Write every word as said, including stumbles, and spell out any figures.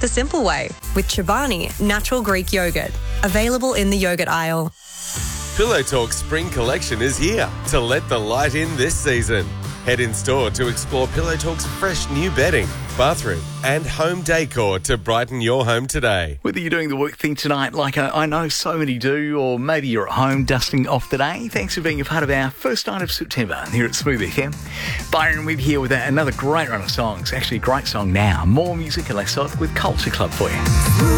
the simple way with Chobani Natural Greek Yogurt. Available in the yogurt aisle. Pillow Talk Spring Collection is here to let the light in this season. Head in store to explore Pillow Talk's fresh new bedding, bathroom and home decor to brighten your home today. Whether you're doing the work thing tonight, like I, I know so many do, or maybe you're at home dusting off the day, thanks for being a part of our first night of September here at Smooth F M. Byron with here with another great run of songs. Actually, a great song now. More music and less talk with Culture Club for you.